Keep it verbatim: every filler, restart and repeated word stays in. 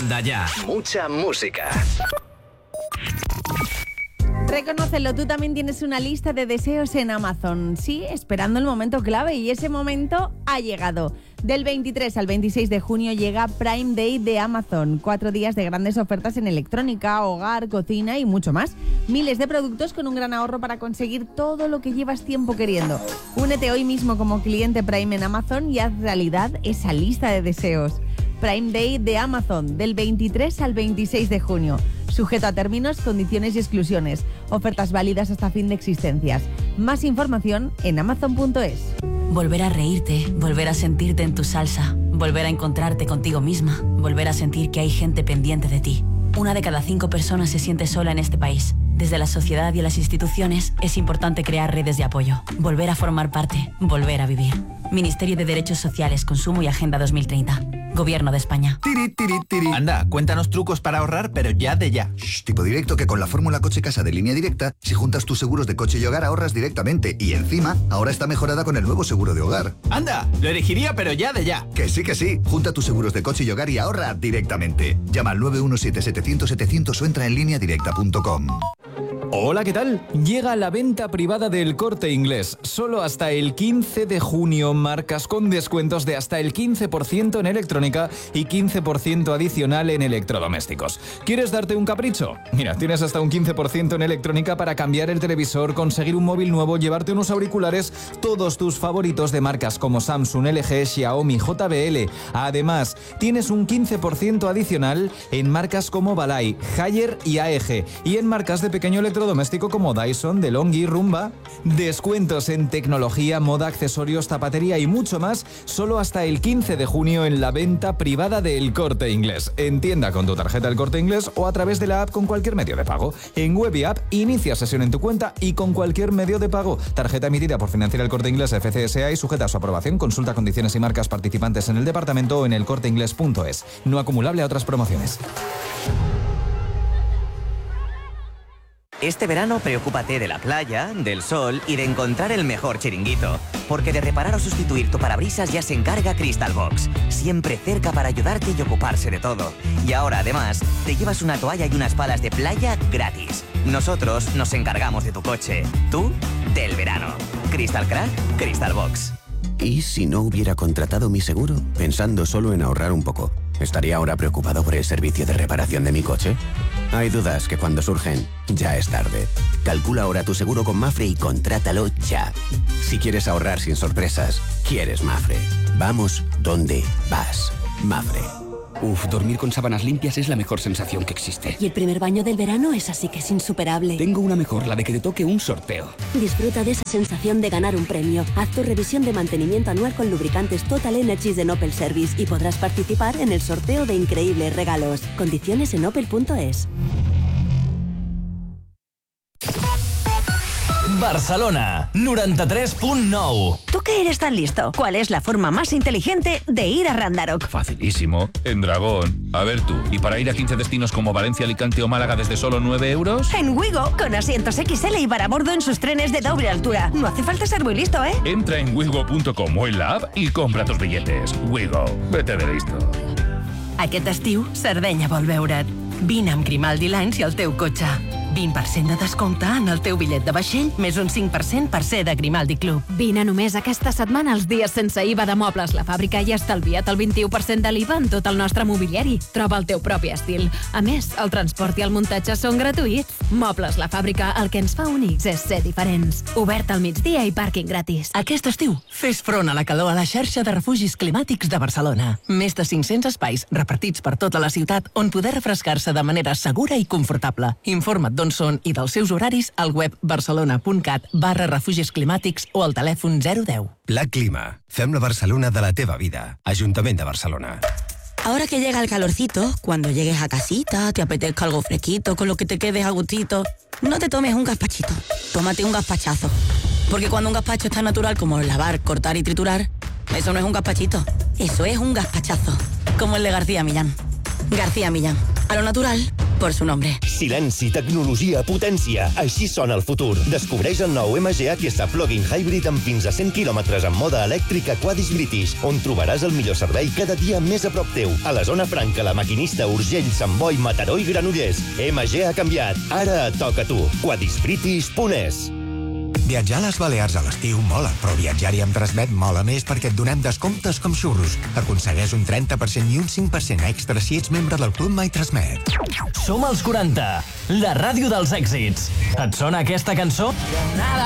Manda ya. Mucha música. Reconócelo, tú también tienes una lista de deseos en Amazon. Sí, esperando el momento clave, y ese momento ha llegado. Del veintitrés al veintiséis de junio llega Prime Day de Amazon. Cuatro días de grandes ofertas en electrónica, hogar, cocina y mucho más. Miles de productos con un gran ahorro para conseguir todo lo que llevas tiempo queriendo. Únete hoy mismo como cliente Prime en Amazon y haz realidad esa lista de deseos. Prime Day de Amazon, del veintitrés al veintiséis de junio. Sujeto a términos, condiciones y exclusiones. Ofertas válidas hasta fin de existencias. Más información en amazon punto es. Volver a reírte, volver a sentirte en tu salsa, volver a encontrarte contigo misma, volver a sentir que hay gente pendiente de ti. Una de cada cinco personas se siente sola en este país. Desde la sociedad y las instituciones es importante crear redes de apoyo, volver a formar parte, volver a vivir. Ministerio de Derechos Sociales, Consumo y Agenda dos mil treinta. Gobierno de España. Tiri, tiri, tiri. Anda, cuéntanos trucos para ahorrar, pero ya de ya. Shh, tipo directo, que con la fórmula Coche Casa de Línea Directa, si juntas tus seguros de coche y hogar, ahorras directamente. Y encima, ahora está mejorada con el nuevo seguro de hogar. Anda, lo elegiría, pero ya de ya. Que sí, que sí. Junta tus seguros de coche y hogar y ahorra directamente. Llama al nueve uno siete setecientos setecientos o entra en línea directa punto com. Hola, ¿qué tal? Llega la venta privada del Corte Inglés. Solo hasta el quince de junio, marcas con descuentos de hasta el quince por ciento en electrónica y quince por ciento adicional en electrodomésticos. ¿Quieres darte un capricho? Mira, tienes hasta un quince por ciento en electrónica para cambiar el televisor, conseguir un móvil nuevo, llevarte unos auriculares, todos tus favoritos de marcas como Samsung, L G, Xiaomi, J B L. Además, tienes un quince por ciento adicional en marcas como Balay, Haier y A E G, y en marcas de pequeño electrodoméstico como Dyson, DeLonghi, Rumba. Descuentos en tecnología, moda, accesorios, zapatería y mucho más, solo hasta el quince de junio en la venta privada del Corte Inglés. En tienda con tu tarjeta El Corte Inglés o a través de la app con cualquier medio de pago. En web y app, inicia sesión en tu cuenta y con cualquier medio de pago. Tarjeta emitida por Financiera El Corte Inglés F C S A y sujeta a su aprobación. Consulta condiciones y marcas participantes en el departamento o en el corte inglés punto es. No acumulable a otras promociones. Este verano preocúpate de la playa, del sol y de encontrar el mejor chiringuito. Porque de reparar o sustituir tu parabrisas ya se encarga Crystal Box. Siempre cerca para ayudarte y ocuparse de todo. Y ahora además te llevas una toalla y unas palas de playa gratis. Nosotros nos encargamos de tu coche. Tú, del verano. Crystal Crack, Crystal Box. ¿Y si no hubiera contratado mi seguro, pensando solo en ahorrar un poco? ¿Estaría ahora preocupado por el servicio de reparación de mi coche? Hay dudas que cuando surgen, ya es tarde. Calcula ahora tu seguro con Mafre y contrátalo ya. Si quieres ahorrar sin sorpresas, quieres Mafre. Vamos donde vas. Mafre. Uf, dormir con sábanas limpias es la mejor sensación que existe. Y el primer baño del verano es así que es insuperable. Tengo una mejor, la de que te toque un sorteo. Disfruta de esa sensación de ganar un premio. Haz tu revisión de mantenimiento anual con lubricantes Total Energies de Opel Service y podrás participar en el sorteo de increíbles regalos. Condiciones en opel punto es. Barcelona, noranta-tres punt nou. ¿Tú que eres tan listo? ¿Cuál es la forma más inteligente de ir a Randarock? Facilísimo, en Dragón. A ver tú, ¿y para ir a quince destinos como Valencia, Alicante o Málaga desde solo nueve euros? En Wigo, con asientos equis ele y para bordo en sus trenes de doble altura. No hace falta ser muy listo, ¿eh? Entra en wigo punto com o en la app y compra tus billetes. Wigo, vete de listo. Aquest estiu, Sardenya vol veure't. Vine amb Grimaldi Lines i el teu cotxe. vint per cent de descompte en el teu bitllet de vaixell, més un cinc per cent per ser de Grimaldi Club. Vine només aquesta setmana als dies sense I V A de Mobles La Fàbrica i estalvia't el vint-i-u per cent de l'I V A en tot el nostre mobiliari. Troba el teu propi estil. A més, el transport i el muntatge són gratuïts. Mobles La Fàbrica, el que ens fa únics és ser diferents. Obert al migdia i pàrquing gratis. Aquest estiu, fes front a la calor a la xarxa de refugis climàtics de Barcelona. Més de cinc-cents espais repartits per tota la ciutat on poder refrescar-se de manera segura i confortable. Informa't d'on són i dels seus horaris al web barcelona.cat barra refugis climàtics o al telèfon zero deu. Pla Clima. Fem la Barcelona de la teva vida. Ajuntament de Barcelona. Ahora que llega el calorcito, cuando llegues a casita, te apetezca algo fresquito, con lo que te quedes a gustito, no te tomes un gazpachito, tómate un gazpachazo. Porque cuando un gazpacho es tan natural como lavar, cortar y triturar, eso no es un gazpachito, eso es un gazpachazo. Como el de García Millán. García Millán. A lo natural, por su nombre. Silenci, tecnologia, potència. Així sona el futur. Descobreix el nou M G H S Plug-in Hybrid amb fins a cent quilòmetres en mode elèctric a Quadis British, on trobaràs el millor servei cada dia més a prop teu. A la zona franca, la Maquinista, Urgell, Sant Boi, Mataró i Granollers. M G ha canviat. Ara toca tu. quadis british punt es. Viatjar a les Balears a l'estiu mola, però viatjar-hi amb Transmet mola més perquè et donem descomptes com xurros. Aconsegueix un trenta per cent i un cinc per cent extra si ets membre del Club My Transmet. Som els quaranta, la ràdio dels èxits. Et sona aquesta cançó? Nada